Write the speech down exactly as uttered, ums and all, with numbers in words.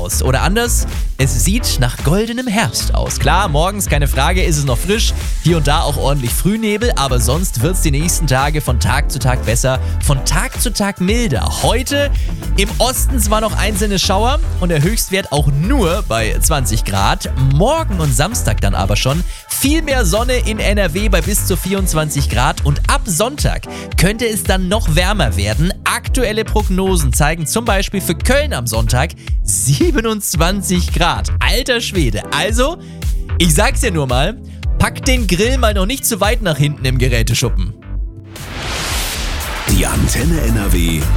aus. Oder anders, es sieht nach goldenem Herbst aus. Klar, morgens, keine Frage, ist es noch frisch. Hier und da auch ordentlich Frühnebel, aber sonst wird es die nächsten Tage von Tag zu Tag besser, von Tag zu Tag milder. Heute im Osten zwar noch einzelne Schauer und der Höchstwert auch nur bei zwanzig Grad. Morgen und Samstag dann aber schon viel mehr Sonne in N R W bei bis zu vierundzwanzig Grad und ab Sonntag könnte es dann noch wärmer werden. Aktuelle Prognosen zeigen zum Beispiel für Köln am Sonntag siebenundzwanzig Grad. Alter Schwede. Also, ich sag's dir nur mal, pack den Grill mal noch nicht zu weit nach hinten im Geräteschuppen. Die Antenne N R W